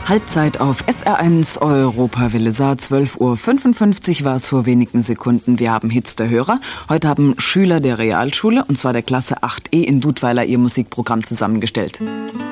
Halbzeit auf SR1 Europawelle Saar, 12:55 Uhr war es vor wenigen Sekunden. Wir haben Hits der Hörer. Heute haben Schüler der Realschule, und zwar der Klasse 8e in Dudweiler, ihr Musikprogramm zusammengestellt.